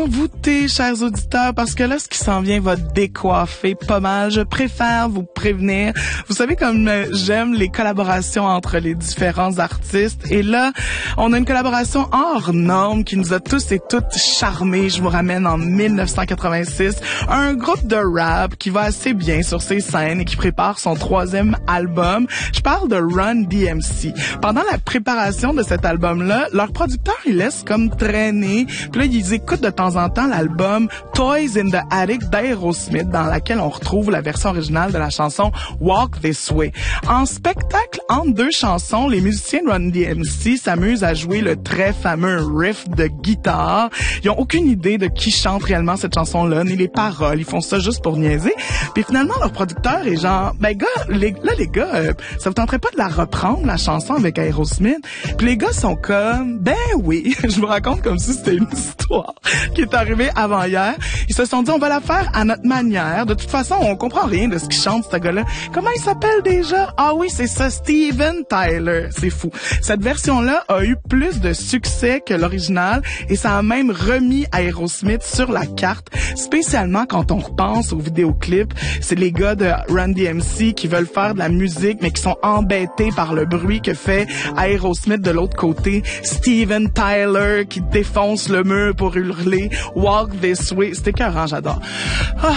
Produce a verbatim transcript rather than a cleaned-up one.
envoûtés, chers auditeurs, parce que là, ce qui s'en vient va décoiffer pas mal. Je préfère vous prévenir. Vous savez comme euh, j'aime les collaborations entre les différents artistes. Et là, on a une collaboration hors norme qui nous a tous et toutes charmés. Je vous ramène en mille neuf cent quatre-vingt-six. Un groupe de rap qui va assez bien sur ses scènes et qui prépare son troisième album. Je parle de Run D M C. Pendant la préparation de cet album-là, leur producteur, il laisse comme traîner. Puis là, ils écoutent de temps en temps l'album Toys in the Attic d'Aerosmith, dans laquelle on retrouve la version originale de la chanson Walk This Way. En spectacle entre deux chansons, les musiciens de Run D M C s'amusent à jouer le très fameux riff de guitare. Ils ont aucune idée de qui chante réellement cette chanson-là, ni les paroles. Ils font ça juste pour niaiser. Puis finalement, leur producteur est genre, ben gars, les, là les gars, euh, ça vous tenterait pas de la reprendre, la chanson avec Aerosmith? Puis les gars sont comme, ben oui, je vous raconte comme si c'était une histoire qui est arrivée avant hier. Ils se sont dit, on va la faire à notre manière. De toute façon, on comprend rien de ce qu'il chante, ce gars-là. Comment il s'appelle déjà? Ah oui, c'est ça, Steven Tyler. C'est fou. Cette version-là a eu plus de succès que l'original et ça a même remis Aerosmith sur la carte, spécialement quand on repense aux vidéoclips. C'est les gars de Run D M C qui veulent faire de la musique, mais qui sont embêtés par le bruit que fait Aerosmith de l'autre côté. Steven Tyler qui défonce le mur pour hurler Walk This Way. C'était écœurant, j'adore. Ah,